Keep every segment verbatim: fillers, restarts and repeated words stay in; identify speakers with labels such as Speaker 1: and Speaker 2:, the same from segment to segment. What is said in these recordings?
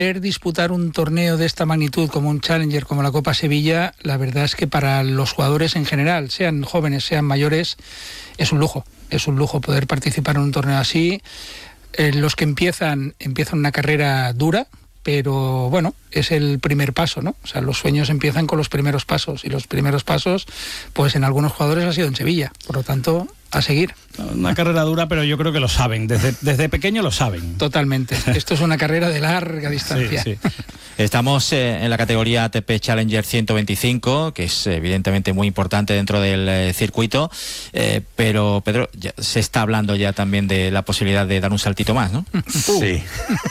Speaker 1: Disputar un torneo de esta magnitud como un Challenger, como la Copa Sevilla, la verdad es que para los jugadores en general, sean jóvenes, sean mayores, es un lujo. Es un lujo poder participar en un torneo así. Eh, los que empiezan, empiezan una carrera dura, pero bueno, es el primer paso, ¿no? O sea, los sueños empiezan con los primeros pasos, y los primeros pasos, pues en algunos jugadores ha sido en Sevilla. Por lo tanto, a seguir.
Speaker 2: Una carrera dura, pero yo creo que lo saben, desde, desde pequeño lo saben.
Speaker 1: Totalmente. Esto es una carrera de larga distancia.
Speaker 2: Sí, sí.
Speaker 3: Estamos eh, en la categoría A T P Challenger ciento veinticinco, que es evidentemente muy importante dentro del eh, circuito, eh, pero Pedro, ya se está hablando ya también de la posibilidad de dar un saltito más, ¿no?
Speaker 4: Sí.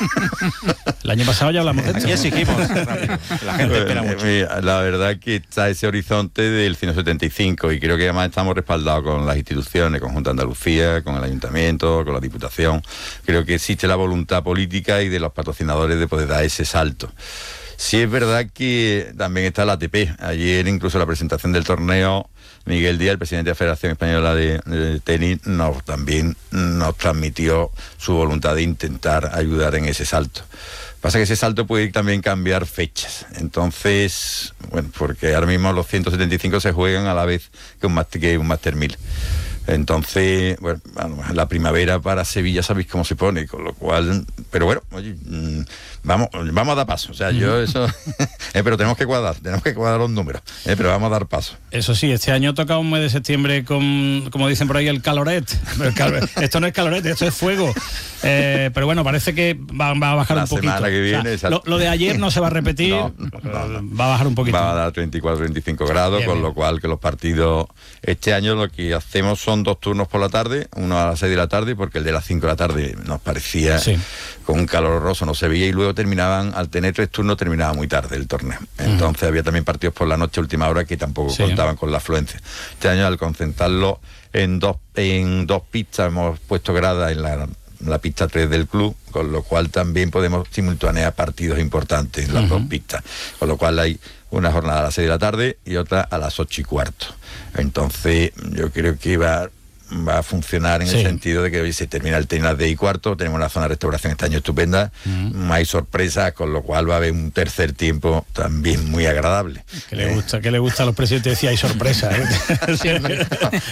Speaker 2: El año pasado ya hablamos de esto.
Speaker 3: Aquí exigimos. La gente espera mucho.
Speaker 4: Mira, la verdad que está ese horizonte del ciento setenta y cinco, y creo que además estamos respaldados con las instituciones, con Junta de Andalucía, con el Ayuntamiento, con la Diputación. Creo que existe la voluntad política y de los patrocinadores de poder dar ese salto. Sí es verdad que también está la A T P. Ayer, incluso la presentación del torneo, Miguel Díaz, el presidente de la Federación Española de, de Tenis, nos, también nos transmitió su voluntad de intentar ayudar en ese salto. Pasa que ese salto puede también cambiar fechas. Entonces, bueno, porque ahora mismo los ciento setenta y cinco se juegan a la vez que un Master, que un Master mil. Entonces, bueno, la primavera para Sevilla sabéis cómo se pone, con lo cual, pero bueno, oye, vamos, vamos a dar paso. O sea, yo eso, eh, pero tenemos que cuadrar, tenemos que cuadrar los números, eh, pero vamos a dar paso.
Speaker 2: Eso sí, este año toca un mes de septiembre con, como dicen por ahí, el caloret. El cal, esto no es caloret, esto es fuego. Eh, pero bueno, parece que va, va a bajar
Speaker 4: la
Speaker 2: un poquito.
Speaker 4: Semana que viene,
Speaker 2: o sea, lo, lo de ayer no se va a repetir,
Speaker 4: no, no, no.
Speaker 2: va a bajar un poquito.
Speaker 4: Va a dar treinta y cuatro, treinta y cinco grados, bien, con bien. Lo cual que los partidos, este año lo que hacemos son dos turnos por la tarde, uno a las seis de la tarde, porque el de las cinco de la tarde nos parecía, sí, con un calor horroroso, no se veía, y luego terminaban, al tener tres turnos, terminaba muy tarde el torneo. Entonces uh-huh. había también partidos por la noche, última hora, que tampoco sí. contaban con la afluencia. Este año, al concentrarlo en dos, en dos pistas, hemos puesto grada en la, la pista tres del club, con lo cual también podemos simultanear partidos importantes en las uh-huh. dos pistas, con lo cual hay una jornada a las seis de la tarde y otra a las ocho y cuarto. Entonces yo creo que va, va a funcionar en sí. el sentido de que hoy se termina el tenis a las diez y cuarto, tenemos una zona de restauración este año estupenda, uh-huh. no hay sorpresas, con lo cual va a haber un tercer tiempo también muy agradable.
Speaker 2: Que le gusta, que le gusta a los presidentes decir hay sorpresa, ¿eh? Siempre.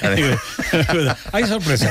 Speaker 2: Hay sorpresa.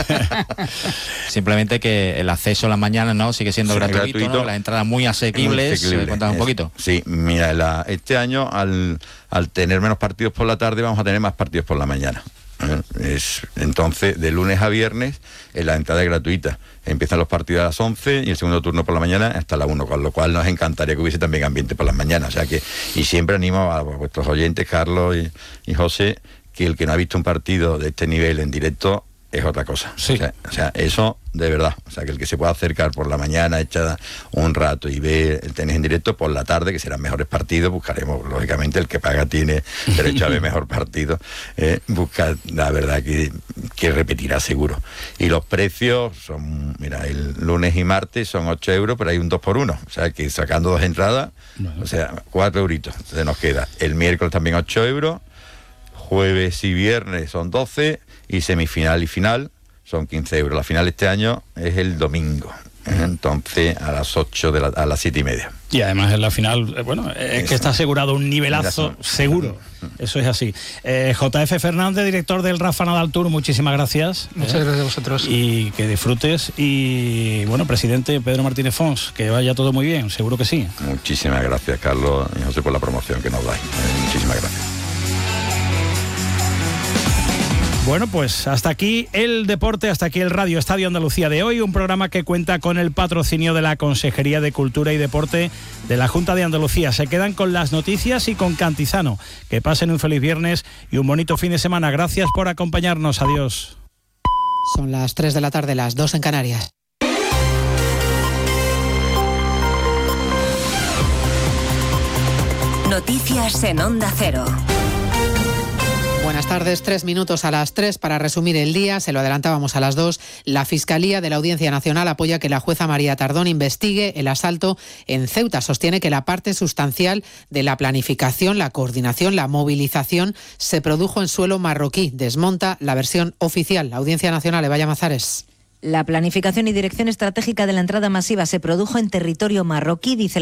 Speaker 3: Simplemente que el acceso a las mañanas, ¿no?, sigue siendo sí, gratuito, gratuito. ¿no? Las entradas muy asequibles. Asequible. Cuéntanos un poquito.
Speaker 4: Sí, mira, la, este año al, al tener menos partidos por la tarde vamos a tener más partidos por la mañana. Es, entonces, de lunes a viernes, eh, la entrada es gratuita. Empiezan los partidos a las once y el segundo turno por la mañana hasta la una, con lo cual nos encantaría que hubiese también ambiente por las mañanas. O sea que, y siempre animo a vuestros oyentes, Carlos y, y José, que el que no ha visto un partido de este nivel en directo es otra cosa.
Speaker 2: Sí.
Speaker 4: O sea, o sea, eso de verdad. O sea, que el que se pueda acercar por la mañana, echar un rato y ver el tenis en directo, por la tarde, que serán mejores partidos, buscaremos, lógicamente, el que paga tiene derecho a ver mejor partido. Eh, busca, la verdad, que, que repetirá seguro. Y los precios son, mira, el lunes y martes son ocho euros, pero hay un dos por uno. O sea, que sacando dos entradas, bueno. o sea, cuatro euritos se nos queda. El miércoles también ocho euros, jueves y viernes son doce, y semifinal y final son quince euros. La final este año es el domingo, entonces a las ocho de la, a las siete y media.
Speaker 2: Y además en la final, bueno, es que está asegurado un nivelazo seguro. Eso es así. Eh, J F Fernández, director del Rafa Nadal Tour, muchísimas gracias.
Speaker 1: Muchas eh, gracias a vosotros.
Speaker 2: Y que disfrutes. Y bueno, presidente Pedro Martínez Fons, que vaya todo muy bien, seguro que sí.
Speaker 4: Muchísimas gracias, Carlos y José, por la promoción que nos dais. Eh, muchísimas gracias.
Speaker 2: Bueno, pues hasta aquí el deporte, hasta aquí el Radio Estadio Andalucía de hoy, un programa que cuenta con el patrocinio de la Consejería de Cultura y Deporte de la Junta de Andalucía. Se quedan con las noticias y con Cantizano. Que pasen un feliz viernes y un bonito fin de semana. Gracias por acompañarnos. Adiós.
Speaker 5: Son las tres de la tarde, las dos en Canarias.
Speaker 6: Noticias en Onda Cero.
Speaker 5: Buenas tardes, tres minutos a las tres para resumir el día, se lo adelantábamos a las dos. La Fiscalía de la Audiencia Nacional apoya que la jueza María Tardón investigue el asalto en Ceuta. Sostiene que la parte sustancial de la planificación, la coordinación, la movilización se produjo en suelo marroquí. Desmonta la versión oficial. La Audiencia Nacional, Evaya Mazares.
Speaker 7: La planificación y dirección estratégica de la entrada masiva se produjo en territorio marroquí, dice